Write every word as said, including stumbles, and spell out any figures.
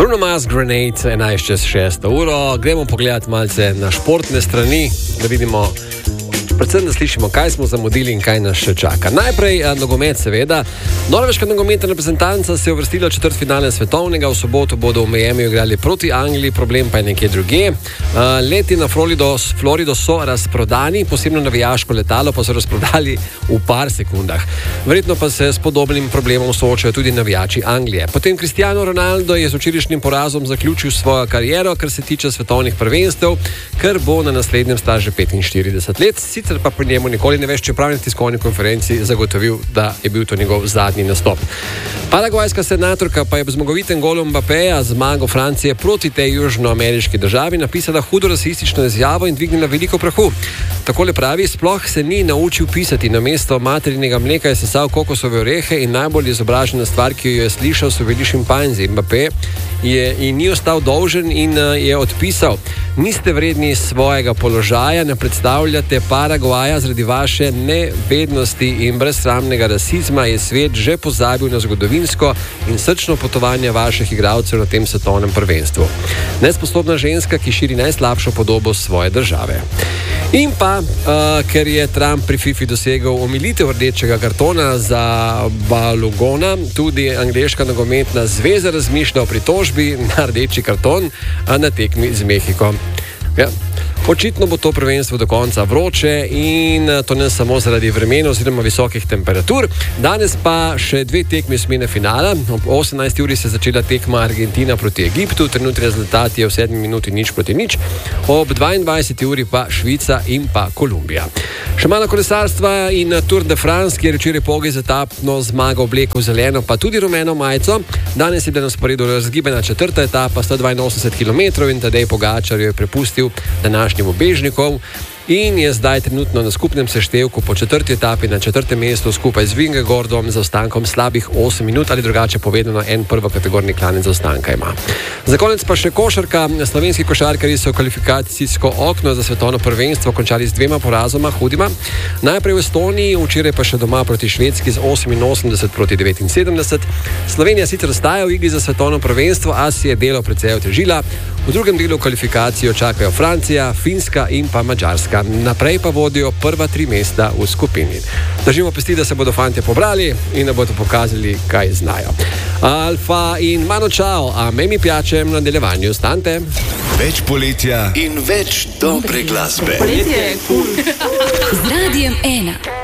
Bruno Mars, Grenade, enajst čez šesto uro. Gremo pogledati malce na športne strani, da vidimo, predvsem da slišimo, kaj smo zamudili in kaj nas še čaka. Najprej nogomet, seveda. Norveška nogometna reprezentanca se je uvrstila v četrtfinale svetovnega. V soboto bodo v Miami igrali proti Angliji, problem pa je nekje drugje. Leti na Florido, Florido so razprodani, posebno navijaško letalo pa so razprodali v par sekundah. Verjetno pa se s podobnim problemom soočajo tudi navijači Anglije. Potem Cristiano Ronaldo je z včerajšnjim porazom zaključil svojo kariero, kar se tiče svetovnih prvenstev, ker bo na naslednjem star že petinštirideset let. Sicer pa pri njemu nikoli ne veš, čeprav na tiskovni konferenci zagotovil, da je bil to njegov zadnji nastop. Paragvajska senatorka pa je v zmagovitem golu Mbappéja zmago Francije proti tej južnoameriški državi napisala hudo rasistično izjavo in dvignila veliko prahu. Takole pravi: sploh se ni naučil pisati, namesto materinega mleka je sesal kokosove orehe in najbolj izobražena stvar, ki jo je slišal, so bili šimpanzi. Mbappé je in ni ostal dolžen in je odpisal: niste vredni svojega položaja, ne predstavljate Paragvaja, zaradi vaše nevednosti in brezsramnega rasizma je svet že pozabil na zgodovinsko in srčno potovanje vaših igralcev na tem svetovnem prvenstvu. Nesposobna ženska, ki širi najslabšo podobo svoje države. In pa, uh, ker je Trump pri FIFA dosegel omilitev rdečega kartona za Balugona, tudi angleška nogometna zveza razmišlja o pritožbi na rdeči karton na tekmi z Mehiko. Ja. Očitno bo to prvenstvo do konca vroče in to ne samo zaradi vremena oziroma visokih temperatur. Danes pa še dve tekmi osmine finala. Ob osemnajsti uri se je začela tekma Argentina proti Egiptu, trenutni rezultat je v sedmi minuti nič proti nič. Ob dvaindvajseti uri pa Švica in pa Kolumbija. Še malo kolesarstva in Tour de France, kjer je včeraj Pogaj z etapno zmago oblekel zeleno pa tudi rumeno majico. Danes je bila na sporedu razgibana četrta etapa, sto dvainosemdeset kilometrov, in Tadej Pogačar jo je prepustil današnjim ubežnikov in je zdaj trenutno na skupnem seštevku po četrti etapi na četrtem mestu skupaj z Vingegordom za ostankom slabih osem minut, ali drugače povedano en prvokategorni klanec zaostanka ima. Za konec pa še košarka. Slovenski košarkarji so kvalifikacijsko okno za svetovno prvenstvo končali z dvema porazoma, hudima. Najprej v Estoniji, včeraj pa še doma proti Švedski z oseminosemdeset proti devetinsedemdeset. Slovenija sicer ostaja v igri za svetovno prvenstvo, a si je delo precej otežila. V drugem delu kvalifikacijo čakajo Francija, Finska in pa Madžarska. Naprej pa vodijo prva tri mesta v skupini. Držimo pesti, da se bodo fantje pobrali in da bodo pokazali, kaj znajo. Alfa in Mano Čao, a me mi piačem na nadaljevanju. Stante. Več poletja in več dobre glasbe. Poletje je cool. Z Radijem ena.